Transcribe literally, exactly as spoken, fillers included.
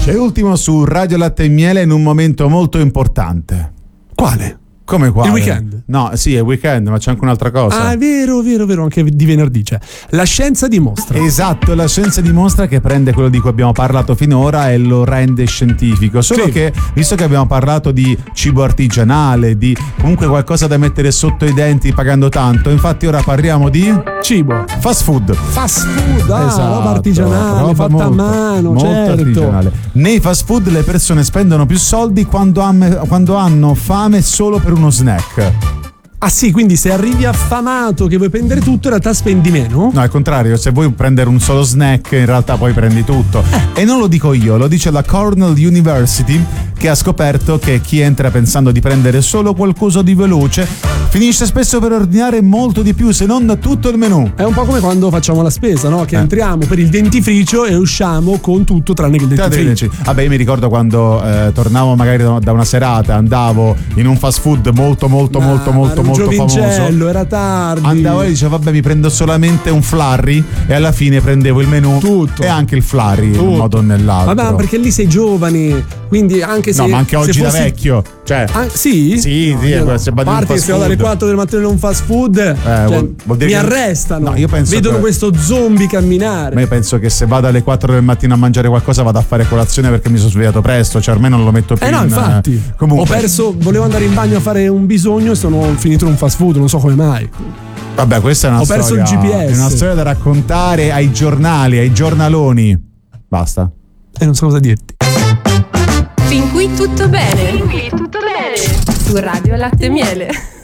C'è ultimo su Radio Latte e Miele in un momento molto importante. Quale? Come quale? Il weekend? No, sì, è weekend, ma c'è anche un'altra cosa. Ah, è vero, vero, vero, anche di venerdì c'è. La scienza dimostra. Esatto, la scienza dimostra che prende quello di cui abbiamo parlato finora e lo rende scientifico. Solo sì. che, visto che abbiamo parlato di cibo artigianale, di comunque qualcosa da mettere sotto i denti pagando tanto, infatti ora parliamo di cibo. Fast food. Fast food, ah, Esatto, roba artigianale, roba fatta molto, a mano, molto certo. artigianale. Nei fast food le persone spendono più soldi quando, am- quando hanno fame solo per uno snack. Ah sì, quindi se arrivi affamato che vuoi prendere tutto, in realtà spendi meno? No, al contrario, se vuoi prendere un solo snack, in realtà poi prendi tutto. Eh. E non lo dico io, lo dice la Cornell University, che ha scoperto che chi entra pensando di prendere solo qualcosa di veloce finisce spesso per ordinare molto di più, se non tutto il menù. È un po' come quando facciamo la spesa, no? Che eh. entriamo per il dentifricio e usciamo con tutto tranne che il dentifricio. Vabbè, io mi ricordo quando eh, tornavo magari da una serata, andavo in un fast food molto molto Ma, molto molto molto famoso. Era tardi. Andavo e dicevo vabbè, mi prendo solamente un flurry, e alla fine prendevo il menù tutto e anche il flurry tutto. In un modo o nell'altro. Vabbè, perché lì sei giovani, quindi anche se no, ma anche oggi se fossi... da vecchio, cioè ah, sì? Sì, no, sì, no. se a parte che se vado alle quattro del mattino in un fast food, eh, cioè, vuol, vuol dire mi che... arrestano. No, io penso vedono che... questo zombie camminare. Ma io penso che se vado alle quattro del mattino a mangiare qualcosa vado a fare colazione perché mi sono svegliato presto, cioè almeno non lo metto più eh no, in... infatti. Comunque... Ho perso, volevo andare in bagno a fare un bisogno e sono finito in un fast food, non so come mai. Vabbè, questa è una Ho storia. perso il G P S. È una storia da raccontare ai giornali, ai giornaloni. Basta. E non so cosa dirti. Fin qui tutto bene. Fin qui tutto bene. Su Radio Latte e Miele.